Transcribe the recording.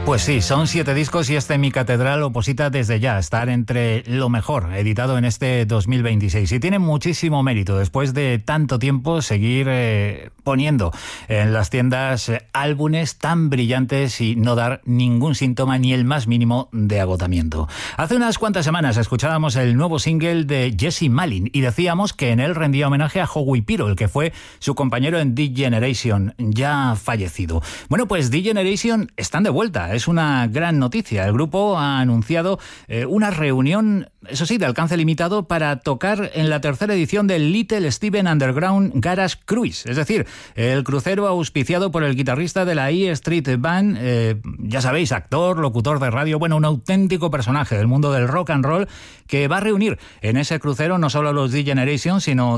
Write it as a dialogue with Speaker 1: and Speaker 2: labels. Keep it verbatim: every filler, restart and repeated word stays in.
Speaker 1: Pues sí, son siete discos y este Mi Catedral oposita desde ya estar entre lo mejor editado en este dos mil veintiséis. Y tiene muchísimo mérito después de tanto tiempo seguir eh, poniendo en las tiendas eh, álbumes tan brillantes y no dar ningún síntoma ni el más mínimo de agotamiento. Hace unas cuantas semanas escuchábamos el nuevo single de Jesse Malin y decíamos que en él rendía homenaje a Howie Piro, el que fue su compañero en D-Generation, ya fallecido. Bueno, pues D-Generation están de vuelta. Es una gran noticia. El grupo ha anunciado eh, una reunión, eso sí, de alcance limitado para tocar en la tercera edición del Little Steven Underground Garage Cruise. Es decir, el crucero auspiciado por el guitarrista de la E Street Band, eh, ya sabéis, actor, locutor de radio, bueno, un auténtico personaje del mundo del rock and roll que va a reunir en ese crucero no solo a los D-Generation, sino